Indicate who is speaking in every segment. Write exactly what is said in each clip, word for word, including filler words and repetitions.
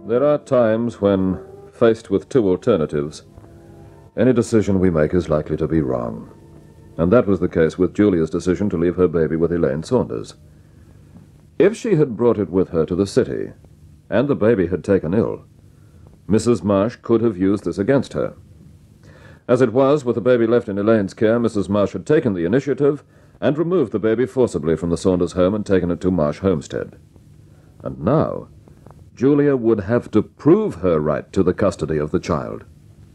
Speaker 1: There are times when, faced with two alternatives, any decision we make is likely to be wrong. And that was the case with Julia's decision to leave her baby with Elaine Saunders. If she had brought it with her to the city, and the baby had taken ill, Missus Marsh could have used this against her. As it was, with the baby left in Elaine's care, Missus Marsh had taken the initiative and removed the baby forcibly from the Saunders home and taken it to Marsh Homestead. And now, Julia would have to prove her right to the custody of the child.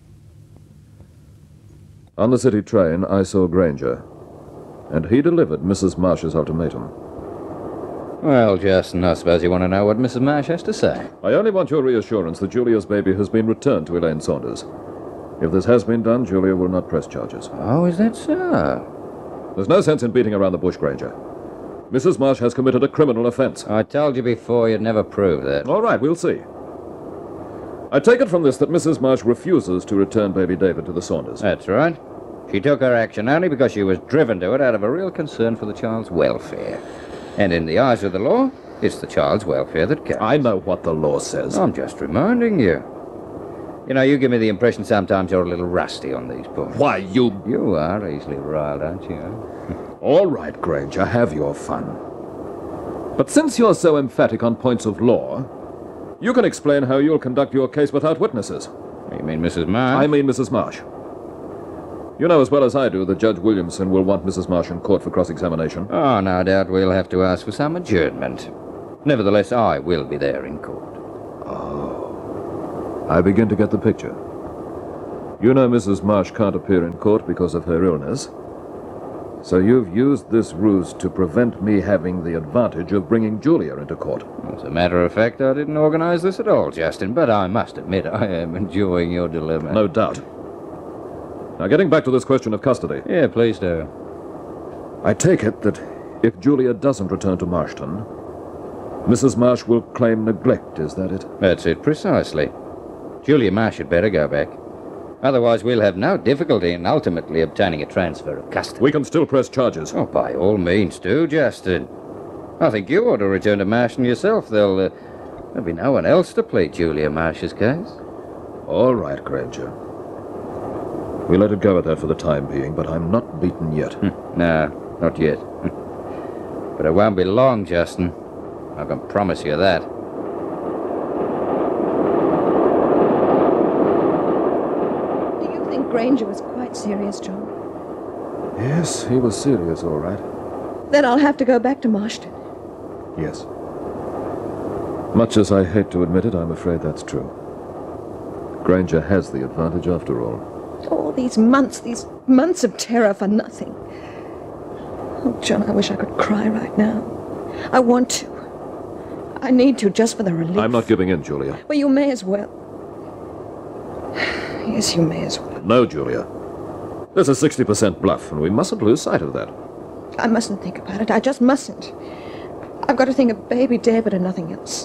Speaker 1: On the city train, I saw Granger, and he delivered Missus Marsh's ultimatum.
Speaker 2: Well, Justin, I suppose you want to know what Missus Marsh has to say.
Speaker 1: I only want your reassurance that Julia's baby has been returned to Elaine Saunders. If this has been done, Julia will not press charges.
Speaker 2: Oh, is that so?
Speaker 1: There's no sense in beating around the bush, Granger. Missus Marsh has committed a criminal offense.
Speaker 2: I told you before you'd never prove that.
Speaker 1: All right, we'll see. I take it from this that Missus Marsh refuses to return baby David to the Saunders.
Speaker 2: That's right. She took her action only because she was driven to it out of a real concern for the child's welfare. And in the eyes of the law, it's the child's welfare that counts.
Speaker 1: I know what the law says.
Speaker 2: I'm just reminding you. You know, you give me the impression sometimes you're a little rusty on these points.
Speaker 1: Why, you...
Speaker 2: You are easily riled, aren't you?
Speaker 1: All right, Granger, have your fun. But since you're so emphatic on points of law, you can explain how you'll conduct your case without witnesses.
Speaker 2: You mean Missus Marsh?
Speaker 1: I mean Missus Marsh. You know as well as I do that Judge Williamson will want Missus Marsh in court for cross-examination.
Speaker 2: Oh, no doubt we'll have to ask for some adjournment. Nevertheless, I will be there in court.
Speaker 1: Oh. I begin to get the picture. You know Missus Marsh can't appear in court because of her illness. So you've used this ruse to prevent me having the advantage of bringing Julia into court.
Speaker 2: As a matter of fact, I didn't organize this at all, Justin, but I must admit I am enjoying your dilemma.
Speaker 1: No doubt. Now, getting back to this question of custody.
Speaker 2: Yeah, please do.
Speaker 1: I take it that if Julia doesn't return to Marshton, Missus Marsh will claim neglect, is that it?
Speaker 2: That's it, precisely. Julia Marsh had better go back. Otherwise, we'll have no difficulty in ultimately obtaining a transfer of custody.
Speaker 1: We can still press charges.
Speaker 2: Oh, by all means do, Justin. I think you ought to return to Marshton yourself. There'll, uh, there'll be no one else to plead Julia Marsh's case.
Speaker 1: All right, Granger. We let it go at that for the time being, but I'm not beaten yet.
Speaker 2: No, not yet. But it won't be long, Justin. I can promise you that.
Speaker 3: Do you think Granger was quite serious, John?
Speaker 1: Yes, he was serious, all right.
Speaker 3: Then I'll have to go back to Marshton.
Speaker 1: Yes. Much as I hate to admit it, I'm afraid that's true. Granger has the advantage after all.
Speaker 3: All these months, these months of terror for nothing. Oh, John, I wish I could cry right now. I want to. I need to, just for the relief.
Speaker 1: I'm not giving in, Julia.
Speaker 3: Well, you may as well. Yes, you may as well.
Speaker 1: No, Julia. There's a sixty percent bluff, and we mustn't lose sight of that.
Speaker 3: I mustn't think about it. I just mustn't. I've got to think of baby David and nothing else.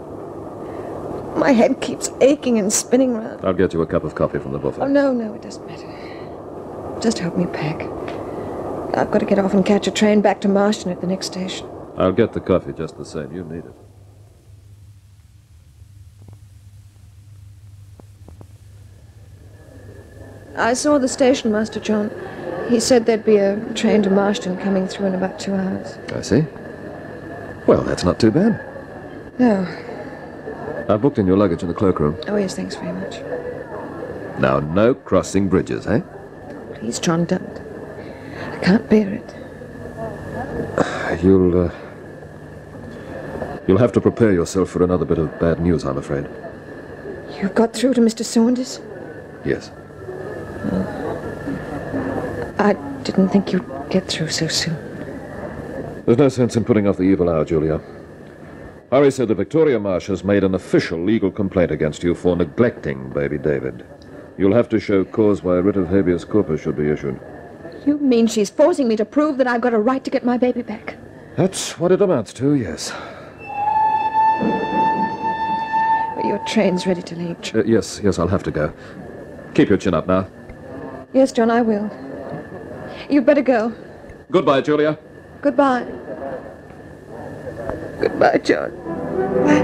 Speaker 3: My head keeps aching and spinning round.
Speaker 1: I'll get you a cup of coffee from the buffet.
Speaker 3: Oh, no, no, it doesn't matter. Just help me pack. I've got to get off and catch a train back to Marshton at the next station.
Speaker 1: I'll get the coffee just the same. You need it.
Speaker 3: I saw the station master, John. He said there'd be a train to Marshton coming through in about two hours.
Speaker 1: I see. Well, that's not too bad.
Speaker 3: No.
Speaker 1: I booked in your luggage in the cloakroom.
Speaker 3: Oh, yes, thanks very much.
Speaker 1: Now, no crossing bridges, eh?
Speaker 3: Please, John, don't. I can't bear it.
Speaker 1: You'll, uh... You'll have to prepare yourself for another bit of bad news, I'm afraid.
Speaker 3: You got through to Mister Saunders?
Speaker 1: Yes.
Speaker 3: Oh. I didn't think you'd get through so soon.
Speaker 1: There's no sense in putting off the evil hour, Julia. Harry said that Victoria Marsh has made an official legal complaint against you for neglecting baby David. You'll have to show cause why a writ of habeas corpus should be issued.
Speaker 3: You mean she's forcing me to prove that I've got a right to get my baby back?
Speaker 1: That's what it amounts to, yes.
Speaker 3: Well, your train's ready to leave.
Speaker 1: Uh, yes, yes, I'll have to go. Keep your chin up now.
Speaker 3: Yes, John, I will. You'd better go.
Speaker 1: Goodbye, Julia.
Speaker 3: Goodbye. Goodbye, John. Bye.